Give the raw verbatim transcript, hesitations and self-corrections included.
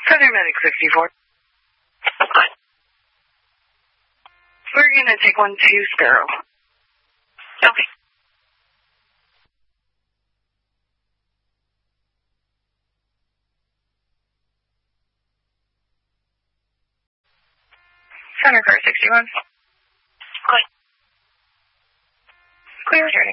Southern Medic sixty-four. We're going to take one to Sparrow. Okay. Center car sixty-one. Good. Clear returning.